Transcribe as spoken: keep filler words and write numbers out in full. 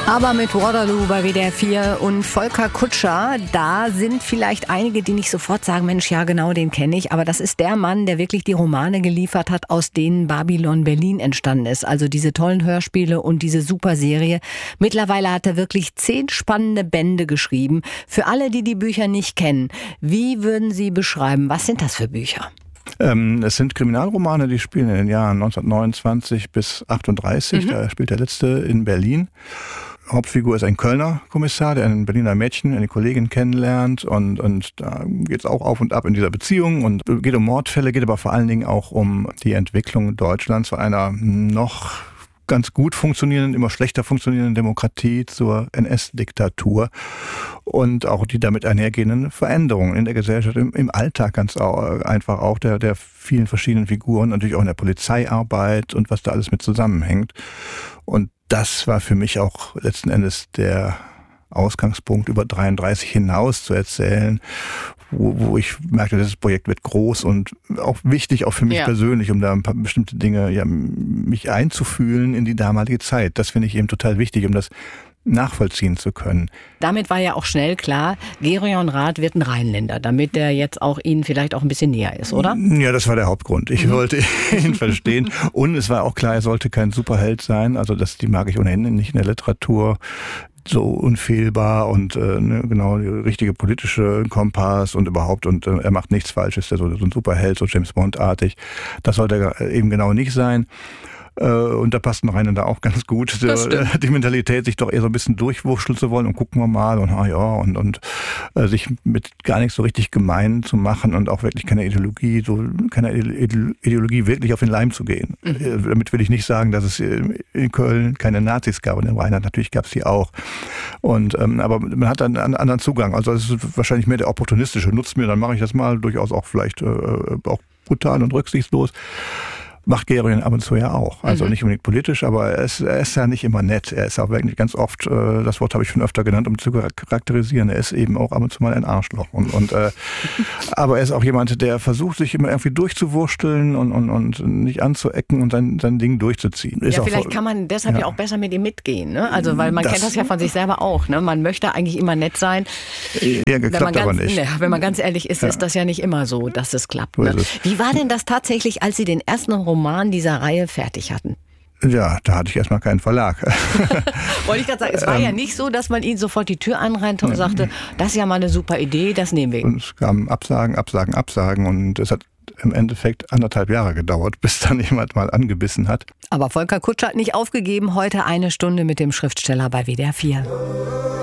Aber mit Waterloo bei W D R vier und Volker Kutscher, da sind vielleicht einige, die nicht sofort sagen, Mensch, ja genau, den kenne ich. Aber das ist der Mann, der wirklich die Romane geliefert hat, aus denen Babylon Berlin entstanden ist. Also diese tollen Hörspiele und diese Superserie. Mittlerweile hat er wirklich zehn spannende Bände geschrieben. Für alle, die die Bücher nicht kennen, wie würden Sie beschreiben, was sind das für Bücher? Ähm, es sind Kriminalromane, die spielen in den Jahren neunzehnhundertneunundzwanzig bis achtunddreißig. Mhm. Da spielt der letzte in Berlin. Hauptfigur ist ein Kölner Kommissar, der ein Berliner Mädchen, eine Kollegin kennenlernt, und, und da geht es auch auf und ab in dieser Beziehung und geht um Mordfälle, geht aber vor allen Dingen auch um die Entwicklung Deutschlands zu einer noch ganz gut funktionierenden, immer schlechter funktionierenden Demokratie zur N S-Diktatur und auch die damit einhergehenden Veränderungen in der Gesellschaft, im, im Alltag ganz auch, einfach auch der, der vielen verschiedenen Figuren, natürlich auch in der Polizeiarbeit und was da alles mit zusammenhängt. Und das war für mich auch letzten Endes der Ausgangspunkt, über dreiunddreißig hinaus zu erzählen, wo, wo ich merkte, dieses Projekt wird groß und auch wichtig, auch für mich ja. persönlich, um da ein paar bestimmte Dinge, ja, mich einzufühlen in die damalige Zeit. Das finde ich eben total wichtig, um das nachvollziehen zu können. Damit war ja auch schnell klar, Gereon Rath wird ein Rheinländer, damit der jetzt auch Ihnen vielleicht auch ein bisschen näher ist, oder? Ja, das war der Hauptgrund. Ich mhm. wollte ihn verstehen. Und es war auch klar, er sollte kein Superheld sein. Also das, die mag ich ohnehin nicht in der Literatur. So unfehlbar und äh, ne, genau die richtige politische Kompass und überhaupt, und äh, er macht nichts Falsches, der so, so ein Superheld, so James Bond-artig. Das sollte er eben genau nicht sein. Und da passt noch einer da auch ganz gut, die, die Mentalität, sich doch eher so ein bisschen durchwurschteln zu wollen und gucken wir mal und ah ja und und äh, sich mit gar nichts so richtig gemein zu machen und auch wirklich keine Ideologie, so keine Ideologie wirklich auf den Leim zu gehen. Mhm. Damit will ich nicht sagen, dass es in Köln keine Nazis gab, und in Rheinland natürlich gab es die auch. Und ähm, aber man hat dann einen anderen Zugang. Also es ist wahrscheinlich mehr der opportunistische. Nutzt mir, dann mache ich das mal, durchaus auch vielleicht äh, auch brutal und rücksichtslos. Macht Gereon ab und zu ja auch. Also mhm. nicht unbedingt politisch, aber er ist, er ist ja nicht immer nett. Er ist auch wirklich ganz oft, äh, das Wort habe ich schon öfter genannt, um zu charakterisieren, er ist eben auch ab und zu mal ein Arschloch. Und, und, äh, aber er ist auch jemand, der versucht, sich immer irgendwie durchzuwursteln und, und, und nicht anzuecken und sein, sein Ding durchzuziehen. Ist ja, auch vielleicht voll, kann man deshalb ja. ja auch besser mit ihm mitgehen. Ne? Also, weil man das, kennt das ja von sich selber auch. Ne? Man möchte eigentlich immer nett sein. Ja, geklappt aber nicht. Ne, wenn man ganz ehrlich ist, ja. ist das ja nicht immer so, dass es klappt. Ne? Wie war denn das tatsächlich, als Sie den ersten Roman Roman dieser Reihe fertig hatten? Ja, da hatte ich erstmal keinen Verlag. Wollte ich gerade sagen, es war ähm, ja nicht so, dass man Ihnen sofort die Tür anrannte und ne, sagte, das ist ja mal eine super Idee, das nehmen wir. Und es kamen Absagen, Absagen, Absagen, und es hat im Endeffekt anderthalb Jahre gedauert, bis dann jemand mal angebissen hat. Aber Volker Kutscher hat nicht aufgegeben. Heute eine Stunde mit dem Schriftsteller bei W D R vier.